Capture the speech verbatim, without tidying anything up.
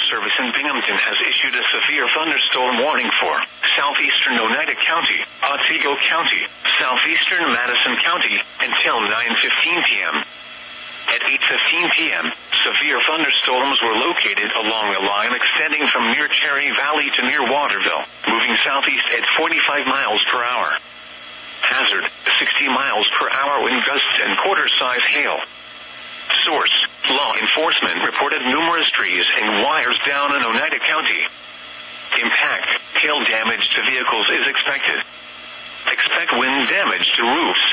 Service in Binghamton has issued a severe thunderstorm warning for southeastern Oneida County, Otsego County, southeastern Madison County, until nine fifteen p.m. At eight fifteen p.m., severe thunderstorms were located along a line extending from near Cherry Valley to near Waterville, moving southeast at forty-five miles per hour. Hazard, sixty miles per hour wind gusts and quarter-size hail. Source, law enforcement reported numerous trees and wires down in Oneida County. Impact, hail damage to vehicles is expected. Expect wind damage to roofs,